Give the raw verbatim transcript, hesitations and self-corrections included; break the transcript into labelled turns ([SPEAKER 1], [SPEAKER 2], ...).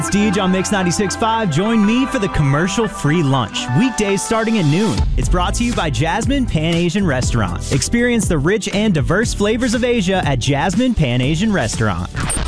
[SPEAKER 1] It's Deej on Mix ninety-six point five. Join me for the commercial-free lunch, weekdays starting at noon. It's brought to you by Jasmine Pan Asian Restaurant. Experience the rich and diverse flavors of Asia at Jasmine Pan Asian Restaurant.